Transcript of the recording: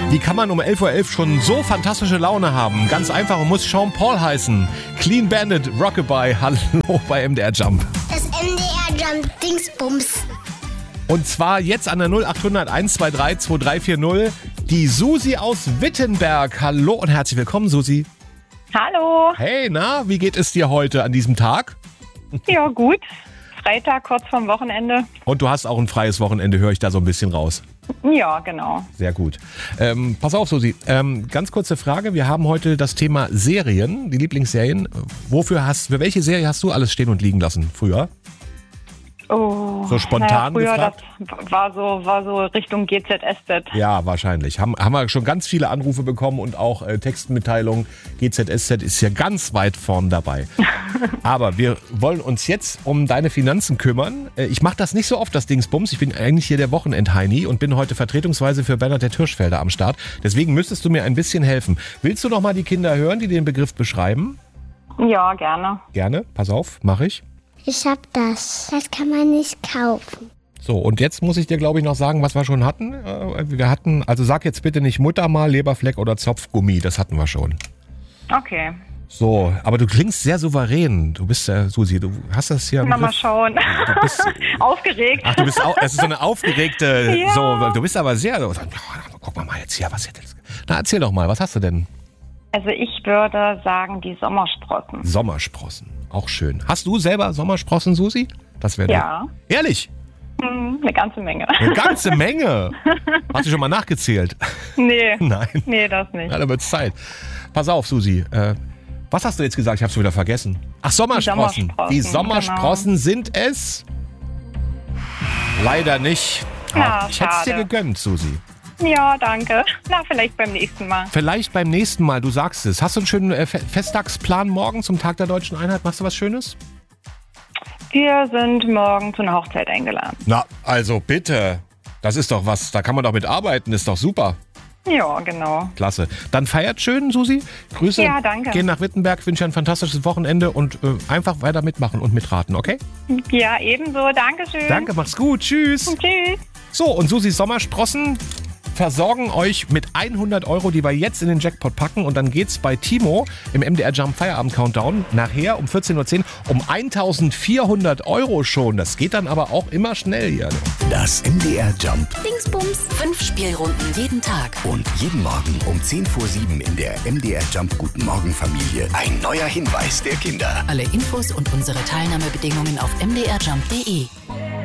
Wie kann man um 11.11 Uhr schon so fantastische Laune haben? Ganz einfach, man muss Sean Paul heißen. Clean Bandit, Rockabye, hallo bei MDR Jump. Das MDR Jump Dingsbums. Und zwar jetzt an der 0800 123 2340 die Susi aus Wittenberg. Hallo und herzlich willkommen, Susi. Hallo. Hey, na, wie geht es dir heute an diesem Tag? Ja, gut. Freitag, kurz vorm Wochenende. Und du hast auch ein freies Wochenende, höre ich da so ein bisschen raus. Ja, genau. Sehr gut. Pass auf, Susi. Ganz kurze Frage. Wir haben heute das Thema Serien, die Lieblingsserien. Für welche Serie hast du alles stehen und liegen lassen früher? Oh, So spontan früher, gefragt? das war so Richtung GZSZ. Ja, wahrscheinlich. Haben wir schon ganz viele Anrufe bekommen und auch Textmitteilungen. GZSZ ist ja ganz weit vorn dabei. Aber wir wollen uns jetzt um deine Finanzen kümmern. Ich mache das nicht so oft, das Dingsbums. Ich bin eigentlich hier der Wochenend-Heini und bin heute vertretungsweise für Bernadette Hirschfelder am Start. Deswegen müsstest du mir ein bisschen helfen. Willst du noch mal die Kinder hören, die den Begriff beschreiben? Ja, gerne. Gerne. Pass auf, mache ich. Ich hab das. Das kann man nicht kaufen. So, und jetzt muss ich dir, glaube ich, noch sagen, was wir schon hatten. Wir hatten, also sag jetzt bitte nicht Muttermal, Leberfleck oder Zopfgummi. Das hatten wir schon. Okay. So, aber du klingst sehr souverän. Du bist ja, Susi, du hast das hier. Mal schauen. Du bist, Aufgeregt. ach, du bist auch, es ist so eine aufgeregte, Ja. so, du bist aber sehr, so, guck mal jetzt hier, was jetzt. Na, erzähl doch mal, was hast du denn? Also ich würde sagen, die Sommersprossen. Sommersprossen, auch schön. Hast du selber Sommersprossen, Susi? Das wäre Ja. Ehrlich? Eine ganze Menge. Eine ganze Menge. Hast du schon mal nachgezählt? Nee. Nein. Nee, das nicht. Ja, dann wird's Zeit. Pass auf, Susi. Was hast du jetzt gesagt? Ich hab's schon wieder vergessen. Ach, Sommersprossen. Die Sommersprossen sind es? Leider nicht. Ja, Ach, ich hätte es dir schade. gegönnt, Susi. Ja, danke. Na, vielleicht beim nächsten Mal. Vielleicht beim nächsten Mal, du sagst es. Hast du einen schönen Festtagsplan morgen zum Tag der Deutschen Einheit? Machst du was Schönes? Wir sind morgen zu einer Hochzeit eingeladen. Na, also bitte. Das ist doch was, da kann man doch mit arbeiten, ist doch super. Ja, genau. Klasse. Dann feiert schön, Susi. Grüße. Ja, danke. Gehen nach Wittenberg, wünsche ein fantastisches Wochenende und einfach weiter mitmachen und mitraten, okay? Ja, ebenso. Dankeschön. Danke, mach's gut. Tschüss. Tschüss. So, und Susis Sommersprossen versorgen euch mit 100 €, die wir jetzt in den Jackpot packen. Und dann geht's bei Timo im MDR Jump Feierabend Countdown nachher um 14.10 Uhr um 1.400 € schon. Das geht dann aber auch immer schnell hier. Das MDR Jump Dingsbums, 5 Spielrunden jeden Tag. und jeden Morgen um 10:07 in der MDR Jump Guten Morgen Familie ein neuer Hinweis der Kinder. Alle Infos und unsere Teilnahmebedingungen auf mdrjump.de.